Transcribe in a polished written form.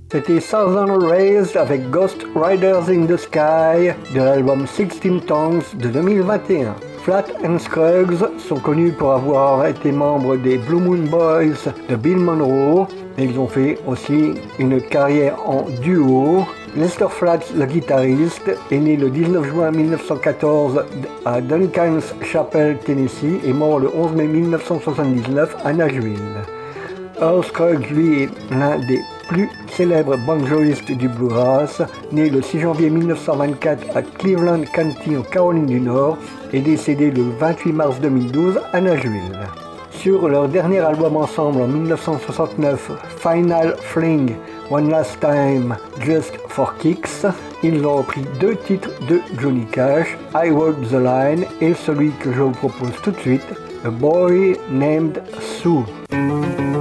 C'était Southern Raised avec Ghost Riders in the Sky de l'album 16 Tongues de 2021. Flat and Scruggs sont connus pour avoir été membres des Blue Moon Boys de Bill Monroe, mais ils ont fait aussi une carrière en duo. Lester Flatt, le guitariste, est né le 19 juin 1914 à Duncan's Chapel, Tennessee, et mort le 11 mai 1979 à Nashville. Earl Scruggs, lui, est l'un des plus célèbres banjoistes du bluegrass, né le 6 janvier 1924 à Cleveland County en Caroline du Nord et décédé le 28 mars 2012 à Nashville. Sur leur dernier album ensemble en 1969, Final Fling, One Last Time, Just for Kicks, ils ont repris 2 titres de Johnny Cash, I Walk the Line et celui que je vous propose tout de suite, A Boy Named Sue.